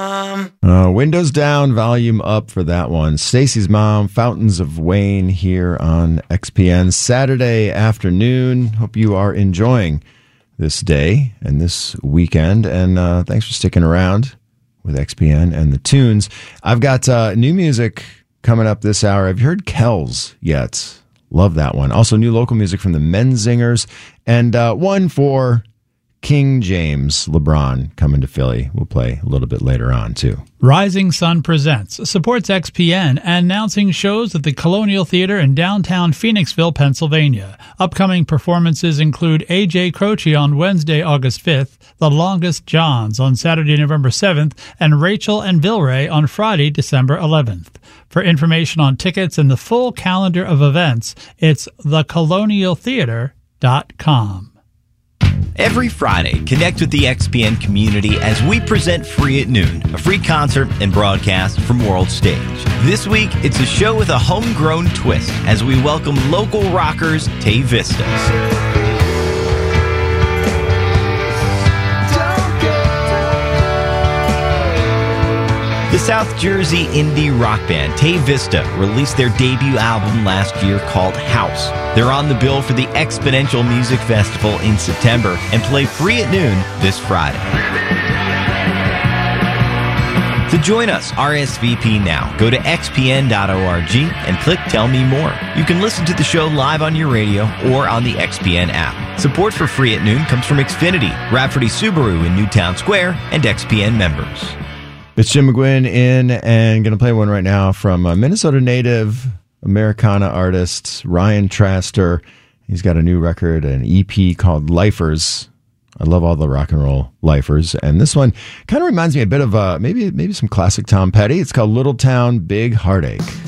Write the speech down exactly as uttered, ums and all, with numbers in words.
Mom. Uh, windows down, volume up for that one. Stacy's Mom, Fountains of Wayne here on X P N Saturday afternoon. Hope you are enjoying this day and this weekend. And uh, thanks for sticking around with X P N and the tunes. I've got uh, new music coming up this hour. Have you heard Kells yet? Love that one. Also, new local music from the Menzingers, and uh, one for King James LeBron coming to Philly. We'll play a little bit later on, too. Rising Sun Presents supports X P N, announcing shows at the Colonial Theater in downtown Phoenixville, Pennsylvania. Upcoming performances include A J Croce on Wednesday, August fifth, The Longest Johns on Saturday, November seventh, and Rachel and Vilray on Friday, December eleventh. For information on tickets and the full calendar of events, it's the colonial theater dot com. Every Friday, connect with the X P N community as we present Free at Noon, a free concert and broadcast from World Stage. This week, it's a show with a homegrown twist as we welcome local rockers Tay Vistas. The South Jersey indie rock band Tay Vista released their debut album last year called House. They're on the bill for the Exponential Music Festival in September and play Free at Noon this Friday. To join us, R S V P now. Go to x p n dot org and click Tell Me More. You can listen to the show live on your radio or on the X P N app. Support for Free at Noon comes from Xfinity, Rafferty Subaru in Newtown Square, and X P N members. It's Jim McGuinn in, and going to play one right now from a Minnesota native Americana artist, Ryan Traster. He's got a new record, an E P called Lifers. I love all the rock and roll lifers. And this one kind of reminds me a bit of uh, maybe maybe some classic Tom Petty. It's called Little Town Big Heartache.